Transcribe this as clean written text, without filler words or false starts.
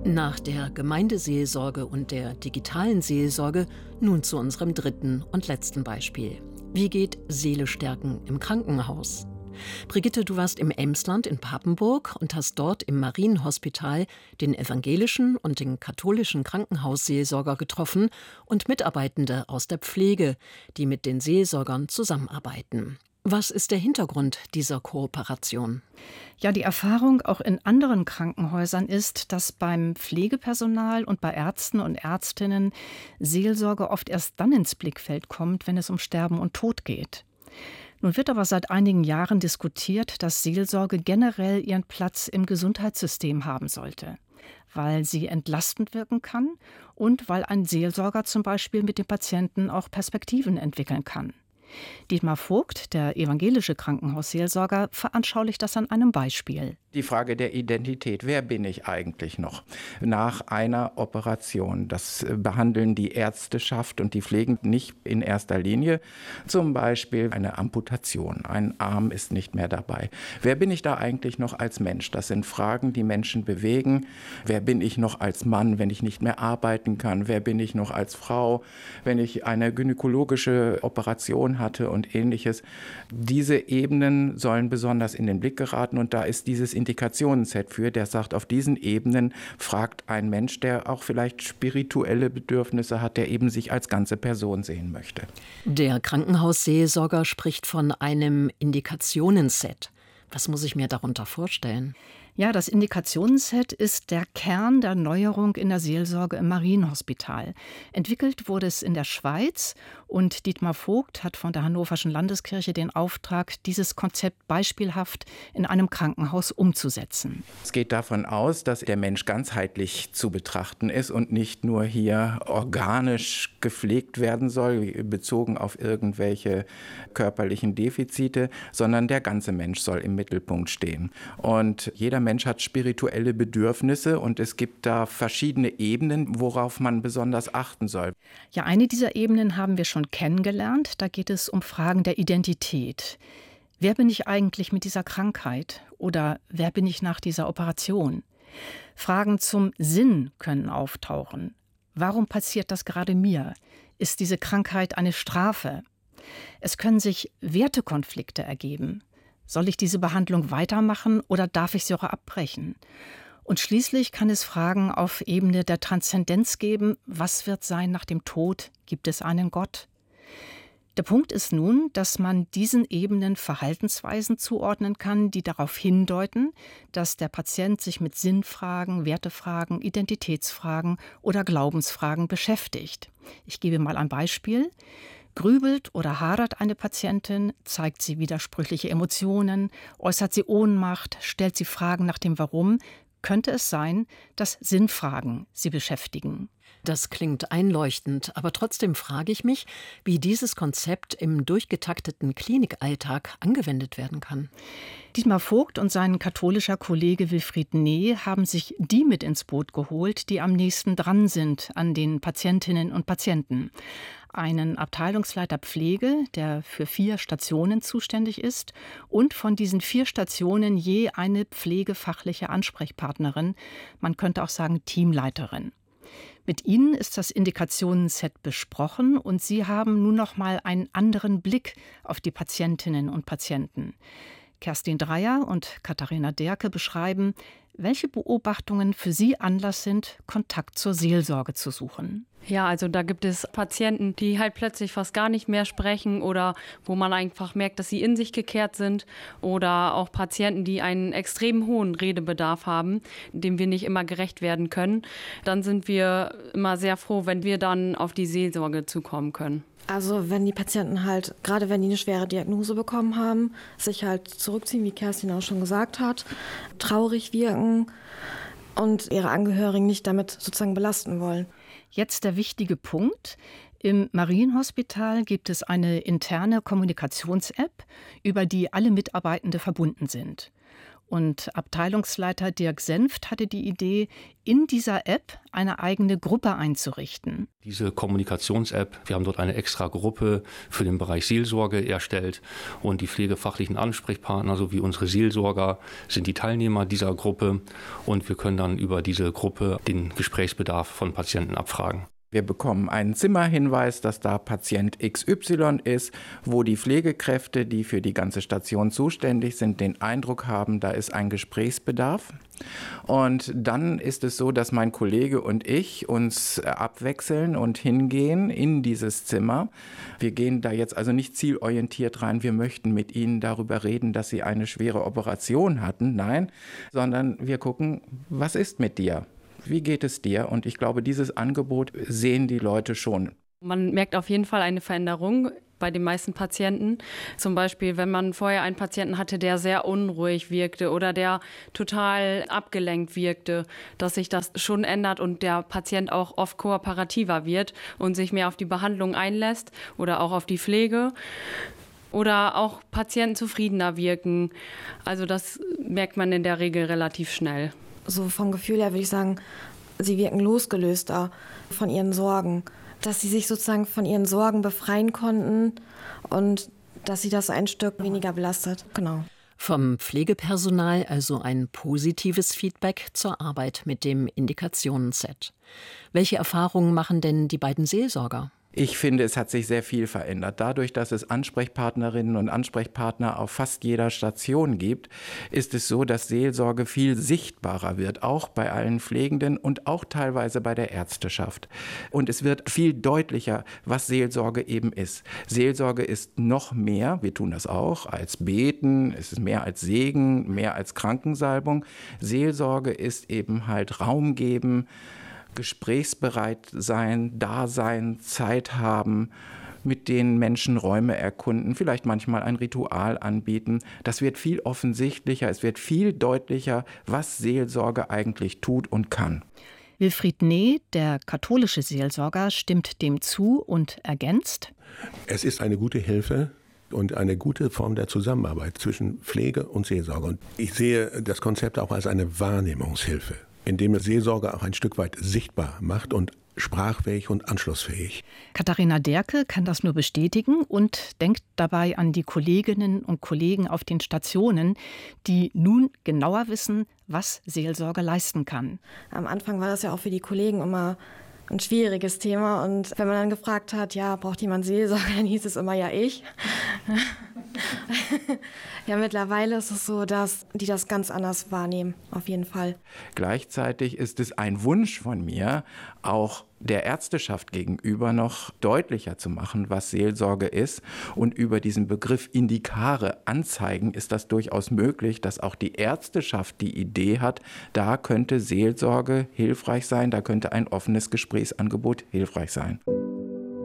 Nach der Gemeindeseelsorge und der digitalen Seelsorge nun zu unserem dritten und letzten Beispiel. Wie geht Seele stärken im Krankenhaus? Brigitte, du warst im Emsland in Papenburg und hast dort im Marienhospital den evangelischen und den katholischen Krankenhausseelsorger getroffen und Mitarbeitende aus der Pflege, die mit den Seelsorgern zusammenarbeiten. Was ist der Hintergrund dieser Kooperation? Ja, die Erfahrung auch in anderen Krankenhäusern ist, dass beim Pflegepersonal und bei Ärzten und Ärztinnen Seelsorge oft erst dann ins Blickfeld kommt, wenn es um Sterben und Tod geht. Nun wird aber seit einigen Jahren diskutiert, dass Seelsorge generell ihren Platz im Gesundheitssystem haben sollte, weil sie entlastend wirken kann und weil ein Seelsorger zum Beispiel mit dem Patienten auch Perspektiven entwickeln kann. Dietmar Vogt, der evangelische Krankenhausseelsorger, veranschaulicht das an einem Beispiel. Die Frage der Identität. Wer bin ich eigentlich noch nach einer Operation? Das behandeln die Ärzteschaft und die Pflegen nicht in erster Linie. Zum Beispiel eine Amputation. Ein Arm ist nicht mehr dabei. Wer bin ich da eigentlich noch als Mensch? Das sind Fragen, die Menschen bewegen. Wer bin ich noch als Mann, wenn ich nicht mehr arbeiten kann? Wer bin ich noch als Frau, wenn ich eine gynäkologische Operation hatte und Ähnliches? Diese Ebenen sollen besonders in den Blick geraten und da ist dieses Indikationsset für, der sagt, auf diesen Ebenen fragt ein Mensch, der auch vielleicht spirituelle Bedürfnisse hat, der eben sich als ganze Person sehen möchte. Der Krankenhausseelsorger spricht von einem Indikationenset. Was muss ich mir darunter vorstellen? Ja, das Indikationsset ist der Kern der Neuerung in der Seelsorge im Marienhospital. Entwickelt wurde es in der Schweiz und Dietmar Vogt hat von der Hannoverschen Landeskirche den Auftrag, dieses Konzept beispielhaft in einem Krankenhaus umzusetzen. Es geht davon aus, dass der Mensch ganzheitlich zu betrachten ist und nicht nur hier organisch gepflegt werden soll, bezogen auf irgendwelche körperlichen Defizite, sondern der ganze Mensch soll im Mittelpunkt stehen. Und jeder Mensch hat spirituelle Bedürfnisse und es gibt da verschiedene Ebenen, worauf man besonders achten soll. Ja, eine dieser Ebenen haben wir schon kennengelernt. Da geht es um Fragen der Identität. Wer bin ich eigentlich mit dieser Krankheit? Oder wer bin ich nach dieser Operation? Fragen zum Sinn können auftauchen. Warum passiert das gerade mir? Ist diese Krankheit eine Strafe? Es können sich Wertekonflikte ergeben. Soll ich diese Behandlung weitermachen oder darf ich sie auch abbrechen? Und schließlich kann es Fragen auf Ebene der Transzendenz geben. Was wird sein nach dem Tod? Gibt es einen Gott? Der Punkt ist nun, dass man diesen Ebenen Verhaltensweisen zuordnen kann, die darauf hindeuten, dass der Patient sich mit Sinnfragen, Wertefragen, Identitätsfragen oder Glaubensfragen beschäftigt. Ich gebe mal ein Beispiel. Grübelt oder hadert eine Patientin, zeigt sie widersprüchliche Emotionen, äußert sie Ohnmacht, stellt sie Fragen nach dem Warum, könnte es sein, dass Sinnfragen sie beschäftigen. Das klingt einleuchtend, aber trotzdem frage ich mich, wie dieses Konzept im durchgetakteten Klinikalltag angewendet werden kann. Dietmar Vogt und sein katholischer Kollege Wilfried Ney haben sich die mit ins Boot geholt, die am nächsten dran sind an den Patientinnen und Patienten. Einen Abteilungsleiter Pflege, der für 4 Stationen zuständig ist und von diesen 4 Stationen je eine pflegefachliche Ansprechpartnerin, man könnte auch sagen Teamleiterin. Mit ihnen ist das Indikationenset besprochen und sie haben nun noch mal einen anderen Blick auf die Patientinnen und Patienten. Kerstin Dreyer und Katharina Derke beschreiben, welche Beobachtungen für sie Anlass sind, Kontakt zur Seelsorge zu suchen. Ja, also da gibt es Patienten, die halt plötzlich fast gar nicht mehr sprechen oder wo man einfach merkt, dass sie in sich gekehrt sind oder auch Patienten, die einen extrem hohen Redebedarf haben, dem wir nicht immer gerecht werden können. Dann sind wir immer sehr froh, wenn wir dann auf die Seelsorge zukommen können. Also wenn die Patienten halt, gerade wenn die eine schwere Diagnose bekommen haben, sich halt zurückziehen, wie Kerstin auch schon gesagt hat, traurig wirken und ihre Angehörigen nicht damit sozusagen belasten wollen. Jetzt der wichtige Punkt. Im Marienhospital gibt es eine interne Kommunikations-App, über die alle Mitarbeitende verbunden sind. Und Abteilungsleiter Dirk Senft hatte die Idee, in dieser App eine eigene Gruppe einzurichten. Diese Kommunikations-App, wir haben dort eine extra Gruppe für den Bereich Seelsorge erstellt und die pflegefachlichen Ansprechpartner sowie unsere Seelsorger sind die Teilnehmer dieser Gruppe und wir können dann über diese Gruppe den Gesprächsbedarf von Patienten abfragen. Wir bekommen einen Zimmerhinweis, dass da Patient XY ist, wo die Pflegekräfte, die für die ganze Station zuständig sind, den Eindruck haben, da ist ein Gesprächsbedarf. Und dann ist es so, dass mein Kollege und ich uns abwechseln und hingehen in dieses Zimmer. Wir gehen da jetzt also nicht zielorientiert rein, wir möchten mit Ihnen darüber reden, dass Sie eine schwere Operation hatten. Nein, sondern wir gucken, was ist mit dir? Wie geht es dir? Und ich glaube, dieses Angebot sehen die Leute schon. Man merkt auf jeden Fall eine Veränderung bei den meisten Patienten. Zum Beispiel, wenn man vorher einen Patienten hatte, der sehr unruhig wirkte oder der total abgelenkt wirkte, dass sich das schon ändert und der Patient auch oft kooperativer wird und sich mehr auf die Behandlung einlässt oder auch auf die Pflege. Oder auch Patienten zufriedener wirken. Also das merkt man in der Regel relativ schnell. So vom Gefühl her würde ich sagen, sie wirken losgelöster von ihren Sorgen. Dass sie sich sozusagen von ihren Sorgen befreien konnten und dass sie das ein Stück weniger belastet. Genau. Vom Pflegepersonal also ein positives Feedback zur Arbeit mit dem Indikationenset. Welche Erfahrungen machen denn die beiden Seelsorger? Ich finde, es hat sich sehr viel verändert. Dadurch, dass es Ansprechpartnerinnen und Ansprechpartner auf fast jeder Station gibt, ist es so, dass Seelsorge viel sichtbarer wird, auch bei allen Pflegenden und auch teilweise bei der Ärzteschaft. Und es wird viel deutlicher, was Seelsorge eben ist. Seelsorge ist noch mehr, wir tun das auch, als Beten, es ist mehr als Segen, mehr als Krankensalbung. Seelsorge ist eben halt Raum geben, gesprächsbereit sein, da sein, Zeit haben, mit den Menschen Räume erkunden, vielleicht manchmal ein Ritual anbieten. Das wird viel offensichtlicher, es wird viel deutlicher, was Seelsorge eigentlich tut und kann. Wilfried Neh, der katholische Seelsorger, stimmt dem zu und ergänzt: Es ist eine gute Hilfe und eine gute Form der Zusammenarbeit zwischen Pflege und Seelsorge. Und ich sehe das Konzept auch als eine Wahrnehmungshilfe, indem Seelsorge auch ein Stück weit sichtbar macht und sprachfähig und anschlussfähig. Katharina Derke kann das nur bestätigen und denkt dabei an die Kolleginnen und Kollegen auf den Stationen, die nun genauer wissen, was Seelsorge leisten kann. Am Anfang war das ja auch für die Kollegen immer ein schwieriges Thema. Und wenn man dann gefragt hat, ja, braucht jemand Seelsorge, dann hieß es immer, ja, ich. Ja, mittlerweile ist es so, dass die das ganz anders wahrnehmen, auf jeden Fall. Gleichzeitig ist es ein Wunsch von mir, auch der Ärzteschaft gegenüber noch deutlicher zu machen, was Seelsorge ist. Und über diesen Begriff Indikare anzeigen ist das durchaus möglich, dass auch die Ärzteschaft die Idee hat, da könnte Seelsorge hilfreich sein, da könnte ein offenes Gesprächsangebot hilfreich sein.